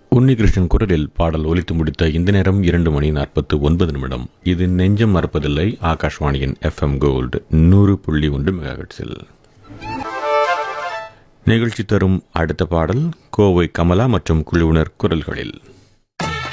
உன்னிகிருஷ்ணன் குரலில் பாடல் ஒலித்து முடித்த இந்த நேரம் 2:49. இது நெஞ்சம் மறப்பதில்லை. ஆகாஷ்வாணியின் FM கோல்டு 100.1 மெகாஹெர்ட்ஸில் நிகழ்ச்சி தரும் அடுத்த பாடல் கோவை கமலா மற்றும் குழுவினர் குரல்களில்.